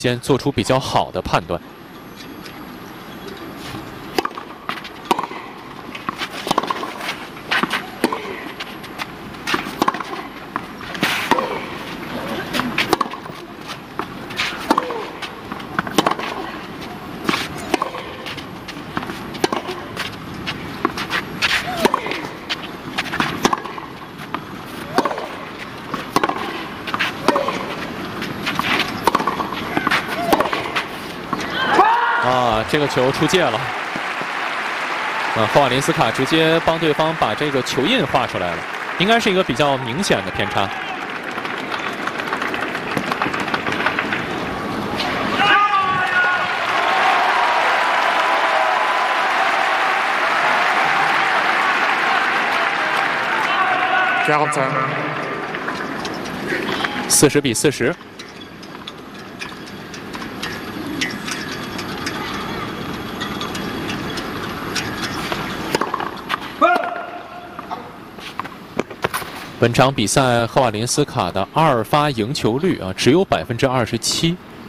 先做出比较好的判断。这个球出界了，赫瓦林斯卡直接帮对方把这个球印画出来了，应该是一个比较明显的偏差。40比40。本场比赛，赫瓦林斯卡的2发赢球率只有27%。